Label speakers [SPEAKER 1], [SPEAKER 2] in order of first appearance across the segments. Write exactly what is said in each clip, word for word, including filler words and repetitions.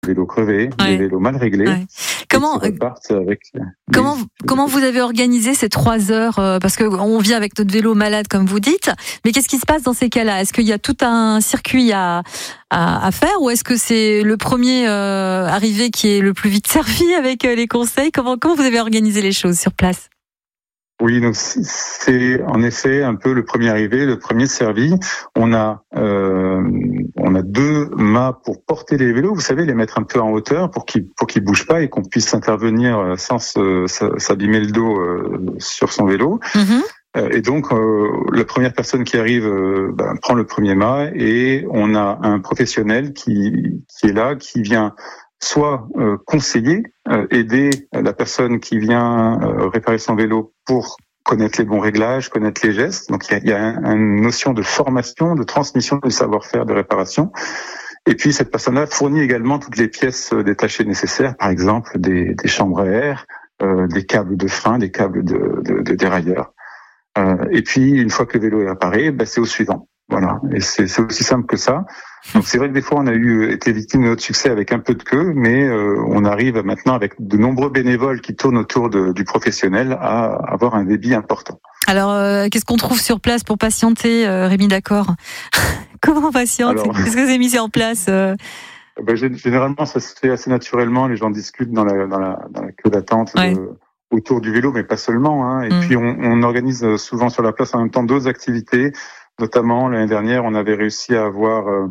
[SPEAKER 1] vélos crevés, ouais. des vélos mal réglés. Ouais.
[SPEAKER 2] Comment avec comment les... comment vous avez organisé ces trois heures euh, parce que on vient avec notre vélo malade comme vous dites, mais qu'est-ce qui se passe dans ces cas-là? Est-ce qu'il y a tout un circuit à à, à faire ou est-ce que c'est le premier euh, arrivé qui est le plus vite servi avec euh, les conseils? Comment comment vous avez organisé les choses sur place?
[SPEAKER 1] Oui, donc c'est en effet un peu le premier arrivé, le premier servi. On a euh, on a deux mâts pour porter les vélos, vous savez, les mettre un peu en hauteur pour qu'ils pour qu'ils bougent pas et qu'on puisse intervenir sans se, s'abîmer le dos euh, sur son vélo. Mm-hmm. Et donc euh, la première personne qui arrive euh, ben, prend le premier mât et on a un professionnel qui qui est là, qui vient soit euh, conseiller, euh, aider la personne qui vient euh, réparer son vélo pour connaître les bons réglages, connaître les gestes. Donc il y a, il y a un, une notion de formation, de transmission du savoir-faire de réparation. Et puis cette personne-là fournit également toutes les pièces détachées nécessaires, par exemple des, des chambres à air, euh, des câbles de frein, des câbles de, de, de dérailleur. Euh, et puis une fois que le vélo est réparé, ben, c'est au suivant. Voilà, et c'est, c'est aussi simple que ça. Donc c'est vrai que des fois on a eu été victime de notre succès avec un peu de queue, mais euh, on arrive maintenant avec de nombreux bénévoles qui tournent autour de, du professionnel à avoir un débit important.
[SPEAKER 2] Alors euh, qu'est-ce qu'on trouve sur place pour patienter, euh, Rémi D'accord? Comment on patiente? Alors, qu'est-ce que vous avez mis en place euh...
[SPEAKER 1] ben, généralement ça se fait assez naturellement, les gens discutent dans la, dans la, dans la queue d'attente ouais. de, autour du vélo, mais pas seulement. Hein. Et mmh. puis on, on organise souvent sur la place en même temps d'autres activités. Notamment, l'année dernière, on avait réussi à avoir euh,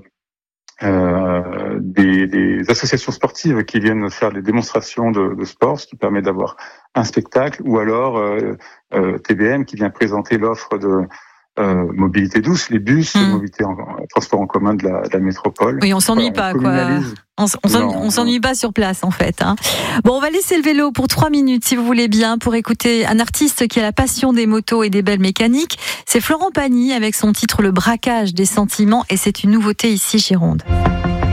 [SPEAKER 1] euh, des, des associations sportives qui viennent faire des démonstrations de, de sport, ce qui permet d'avoir un spectacle, ou alors euh, euh, T B M qui vient présenter l'offre de euh, mobilité douce, les bus, mmh. mobilité en, en transport en commun de la, de la métropole.
[SPEAKER 2] Oui, on s'ennuie
[SPEAKER 1] voilà,
[SPEAKER 2] pas,
[SPEAKER 1] on
[SPEAKER 2] quoi. On, on, s'ennuie, on s'ennuie pas sur place, en fait. Hein. Bon, on va laisser le vélo pour trois minutes, si vous voulez bien, pour écouter un artiste qui a la passion des motos et des belles mécaniques. C'est Florent Pagny avec son titre Le braquage des sentiments, et c'est une nouveauté ici, Gironde.